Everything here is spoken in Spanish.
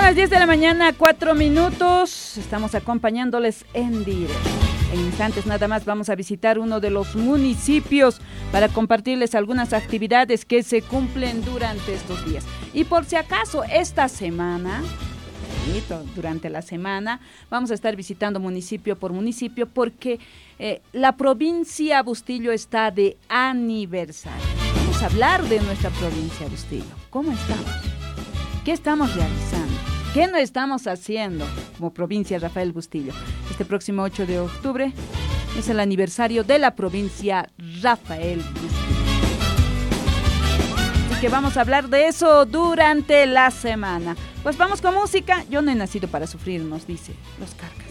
las 10 de la mañana, 4 minutos. Estamos acompañándoles en directo. En instantes nada más vamos a visitar uno de los municipios para compartirles algunas actividades que se cumplen durante estos días. Y por si acaso, esta semana, durante la semana, vamos a estar visitando municipio por municipio porque la provincia Bustillo está de aniversario. Vamos a hablar de nuestra provincia Bustillo. ¿Cómo estamos? ¿Qué estamos realizando? ¿Qué no estamos haciendo como provincia Rafael Bustillo? Este próximo 8 de octubre es el aniversario de la provincia Rafael Bustillo. Así que vamos a hablar de eso durante la semana. Pues vamos con música. Yo no he nacido para sufrir, nos dice Los Carcas.